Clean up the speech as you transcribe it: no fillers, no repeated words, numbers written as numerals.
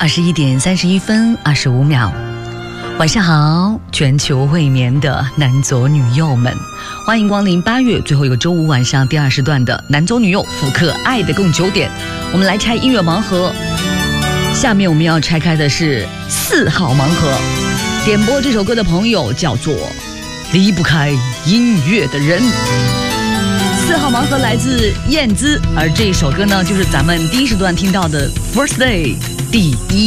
21:31:25。晚上好，全球未眠的男左女右们，欢迎光临8月最后一个周五晚上第2时段的男左女右复刻爱的共9点。我们来拆音乐盲盒，下面我们要拆开的是4号盲盒。点播这首歌的朋友叫做离不开音乐的人。4号盲盒来自燕姿，而这首歌呢，就是咱们第1时段听到的 First Day 第1。